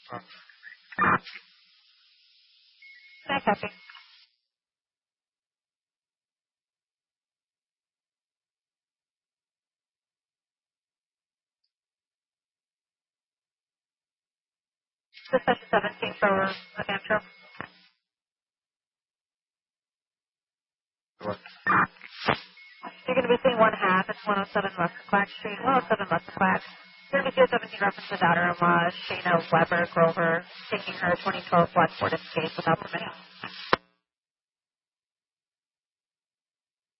Can I copy? This is 17 for New Hampshire. You're going to be seeing one half. It's 107 Muscatquack Street, 107 Muscatquack. You're going to be 217 references outer in Shayna Weber Grover taking her 2012 Black Ford Escape without permission.